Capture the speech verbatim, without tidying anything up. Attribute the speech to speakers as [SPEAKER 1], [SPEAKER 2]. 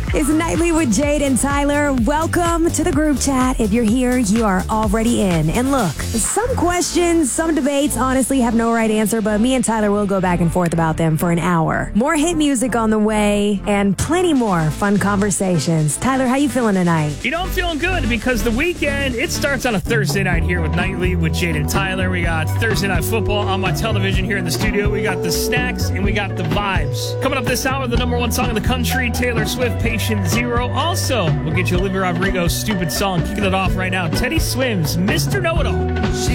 [SPEAKER 1] It's Nightly with Jade and Tyler. Welcome to the group chat. If you're here, you are already in. And look, some questions, some debates honestly have no right answer, but me and Tyler will go back and forth about them for an hour. More hit music on the way and plenty more fun conversations. Tyler, how you feeling tonight?
[SPEAKER 2] You know, I'm feeling good because the weekend, it starts on a Thursday night here with Nightly with Jade and Tyler. We got Thursday Night Football on my television here in the studio. We got the snacks and we got the vibes. Coming up this hour, the number one song in the country, Taylor Swift, Patient Zero. Also, we'll get you Olivia Rodrigo's stupid song. Kicking it off right now, Teddy Swims, Mister Know-It-All.
[SPEAKER 3] She